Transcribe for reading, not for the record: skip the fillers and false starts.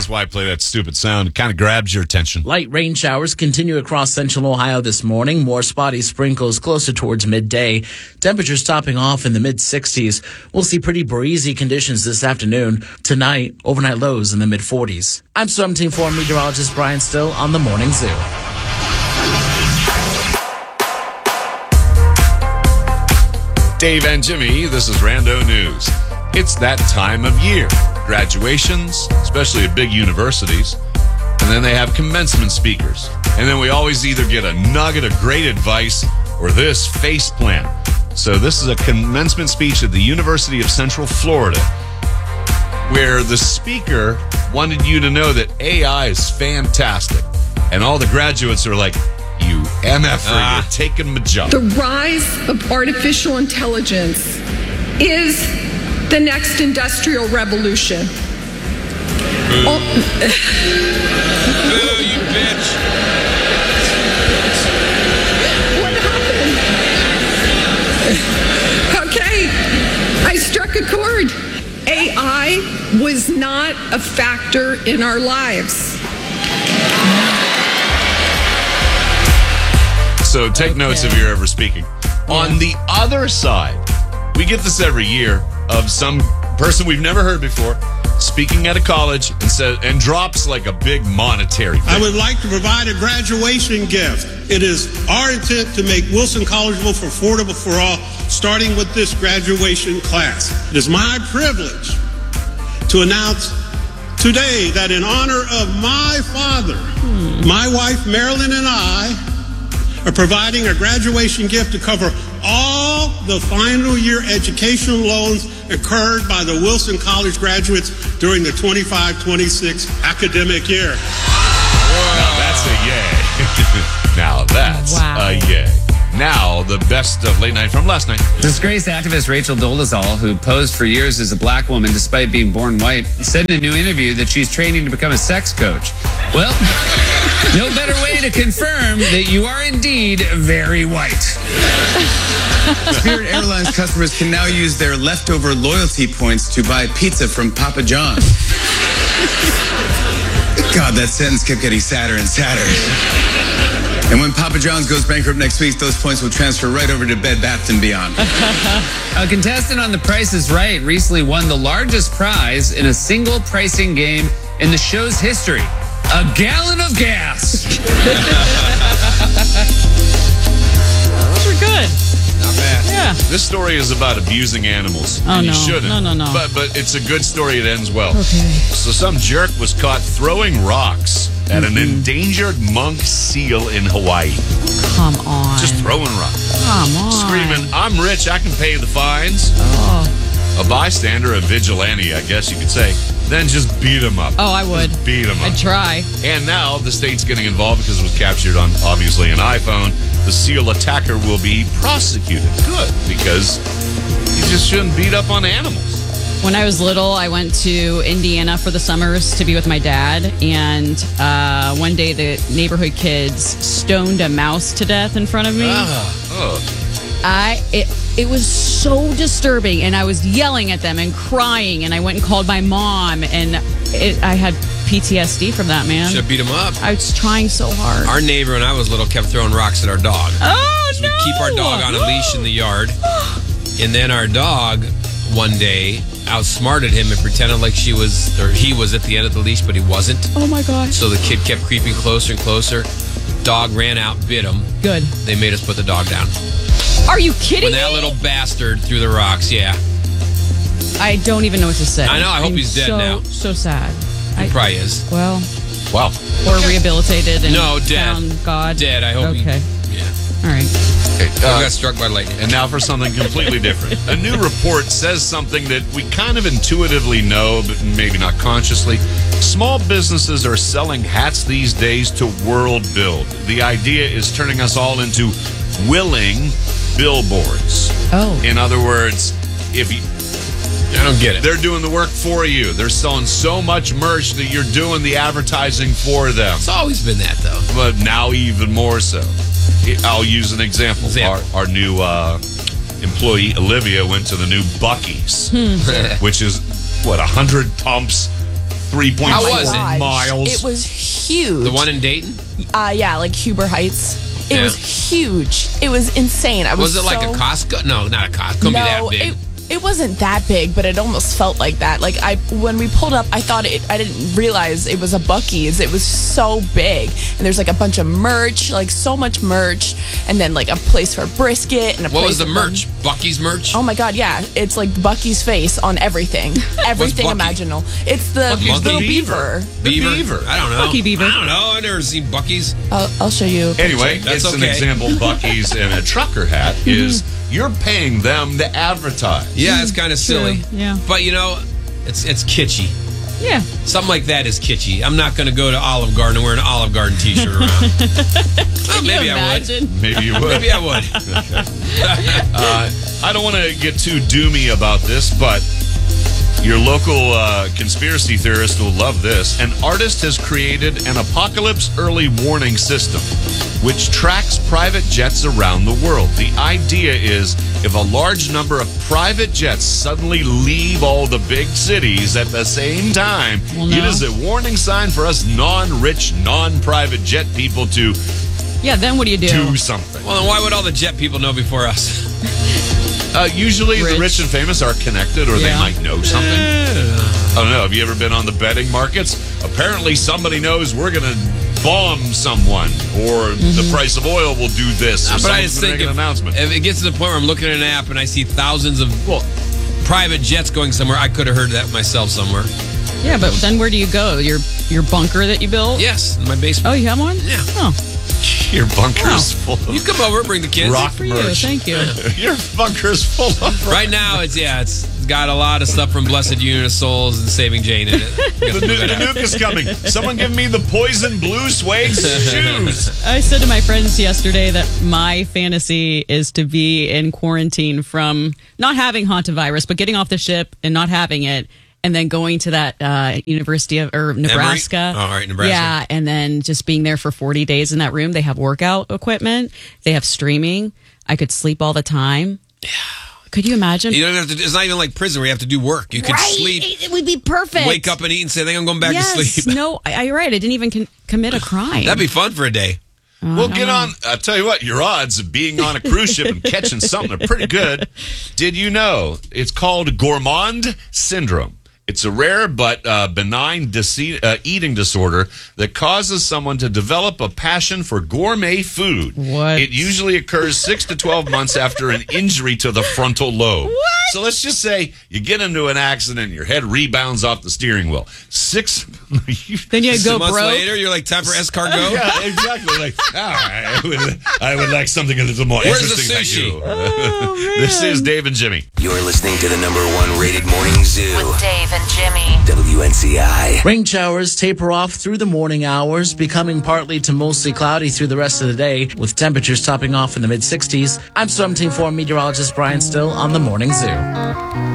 That's why I play that stupid sound. It kind of grabs your attention. Light rain showers continue across central Ohio this morning. More spotty sprinkles closer towards midday. Temperatures topping off in the mid-60s. We'll see pretty breezy conditions this afternoon. Tonight, overnight lows in the mid-40s. I'm Storm Team 4 meteorologist Brian Still on the Morning Zoo. Dave and Jimmy, this is Rando News. It's that time of year. Graduations, especially at big universities. And then they have commencement speakers. And then we always either get a nugget of great advice or this face plant. So this is a commencement speech at the University of Central Florida, where the speaker wanted you to know that AI is fantastic. And all the graduates are like, you MFer, you're taking my job. The rise of artificial intelligence is the next industrial revolution. Boo, you bitch. What happened? Okay, I struck a chord. AI was not a factor in our lives. So take notes if you're ever speaking. On the other side, we get this every year of some person we've never heard before speaking at a college and drops like a big monetary thing. I would like to provide a graduation gift. It is our intent to make Wilson Collegeville for affordable for all, starting with this graduation class. It is my privilege to announce today that in honor of my father, my wife Marilyn and I are providing a graduation gift to cover all the final year educational loans incurred by the Wilson College graduates during the 25-26 academic year. Now that's a yay. Now that's a yay. Now, the best of late night from last night. Disgraced activist Rachel Dolezal, who posed for years as a black woman despite being born white, said in a new interview that she's training to become a sex coach. Well, no better way to confirm that you are indeed very white. Spirit Airlines customers can now use their leftover loyalty points to buy pizza from Papa John. God, that sentence kept getting sadder and sadder. And when Papa John's goes bankrupt next week, those points will transfer right over to Bed Bath & Beyond. A contestant on The Price is Right recently won the largest prize in a single pricing game in the show's history. A gallon of gas. Those were good. Not bad. Yeah. This story is about abusing animals. Oh, and you no. shouldn't. No. But it's a good story. It ends well. Okay. So some jerk was caught throwing rocks at an endangered monk seal in Hawaii. Come on. Just throwing rocks. Come on. Screaming, I'm rich, I can pay the fines. Oh. A bystander, a vigilante, I guess you could say, then just beat him up. Oh, I would. Just beat him up. I'd try. And now the state's getting involved because it was captured on, obviously, an iPhone. The seal attacker will be prosecuted. Good, because you just shouldn't beat up on animals. When I was little, I went to Indiana for the summers to be with my dad. And one day, the neighborhood kids stoned a mouse to death in front of me. It was so disturbing, and I was yelling at them and crying, and I went and called my mom, and I had PTSD from that, man. Should have beat him up. I was trying so hard. Our neighbor, when I was little, kept throwing rocks at our dog. Oh, So we'd keep our dog on a leash in the yard, and then our dog, one day, outsmarted him and pretended like he was at the end of the leash, but he wasn't. Oh, my gosh. So the kid kept creeping closer and closer. Dog ran out, bit him. Good. They made us put the dog down. Are you kidding When that me? little bastard threw the rocks, yeah. I don't even know what to say. I know, I hope he's dead now. So sad. He probably is. Well, Wow. or rehabilitated and No, dead. found God. Dead, I hope Okay. Yeah. All right. Okay, Got struck by lightning. and now for something completely different. A new report says something that we kind of intuitively know, but maybe not consciously. Small businesses are selling hats these days to world build. The idea is turning us all into willing billboards. Oh. In other words, if you, I don't get it. they're doing the work for you, they're selling so much merch that you're doing the advertising for them. It's always been that, though. But now even more so. I'll use an example. Our new employee, Olivia, went to the new Buc-ee's, which is, 100 pumps, 3.4 How was it? Gosh, miles. It was huge. The one in Dayton? Yeah, like Huber Heights. It Yeah. was huge. It was insane. Was it like a Costco? No, not a Costco. Couldn't be that big. It wasn't that big, but it almost felt like that. Like when we pulled up, I didn't realize it was a Buc-ee's. It was so big, and there's like a bunch of merch, like so much merch, and then like a place for brisket and a What place was the for- merch? Bucky's merch? Oh my God, yeah, it's like Bucky's face on everything, everything Bucky? imaginable. It's the Bucky's little the beaver. Beaver? I don't know. Bucky Beaver. I don't know. I've never seen Bucky's. I'll show you. Anyway, That's it's an okay. example. Bucky's and a trucker hat is you're paying them to advertise. Yeah, it's kind of silly. yeah. But you know, it's kitschy. Yeah. Something like that is kitschy. I'm not going to go to Olive Garden and wear an Olive Garden t-shirt around. Well, maybe I would. Maybe you would. Maybe I would. I don't want to get too doomy about this, but your local conspiracy theorist will love this. An artist has created an apocalypse early warning system which tracks private jets around the world. The idea is if a large number of private jets suddenly leave all the big cities at the same time, Well, no. it is a warning sign for us non-rich, non-private jet people to Yeah, then what do you do? do something. Well, then why would all the jet people know before us? Usually the Rich. rich and famous are connected or they Yeah. might know something. I don't know. Have you ever been on the betting markets? Apparently somebody knows we're going to bomb someone or the price of oil will do this or But I someone's just going think to make an announcement. if it gets to the point where I'm looking at an app and I see thousands of private jets going somewhere, I could have heard that myself somewhere. Yeah, but then where do you go? Your bunker that you built? Yes, in my basement. Oh, you have one? Yeah. Oh, Your bunker's full of You come over, bring the kids. rock for you. merch. Thank you. Your bunker's full of Right now, it's got a lot of stuff from Blessed Union of Souls and Saving Jane in it. the nuke is coming. Someone give me the poison blue suede shoes. I said to my friends yesterday that my fantasy is to be in quarantine from not having hantavirus, but getting off the ship and not having it, and then going to that University of Nebraska. Oh, all right, Nebraska. Yeah, and then just being there for 40 days in that room. They have workout equipment. They have streaming. I could sleep all the time. Yeah. Could you imagine? You don't have to. It's not even like prison where you have to do work. You could sleep, It would be perfect. wake up and eat, and say, "I think I'm going back yes. to sleep." No, you're right. I didn't even commit a crime. That'd be fun for a day. Well, get on. I'll tell you what, your odds of being on a cruise ship and catching something are pretty good. Did you know it's called Gourmand syndrome? It's a rare but benign eating disorder that causes someone to develop a passion for gourmet food. What? It usually occurs 6 to 12 months after an injury to the frontal lobe. What? So let's just say you get into an accident, your head rebounds off the steering wheel. Then you go 6 months broke. later, you're like, time for escargot. Yeah, exactly. Like, I would like something a little more Where's the interesting. Thank sushi? you. Oh, This is Dave and Jimmy. You're listening to the #1 rated morning zoo. With Dave and Jimmy. WNCI. Rain showers taper off through the morning hours, becoming partly to mostly cloudy through the rest of the day, with temperatures topping off in the mid-60s. I'm Storm Team 4 meteorologist Brian Still on the Morning Zoo.